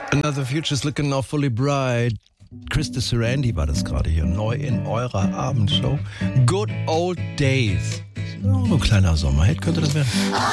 Another Future's Looking Now Fully Bright. Krista Sarandon war das gerade hier, neu in eurer Abendshow. Good Old Days. So ein kleiner Sommerhit könnte das werden.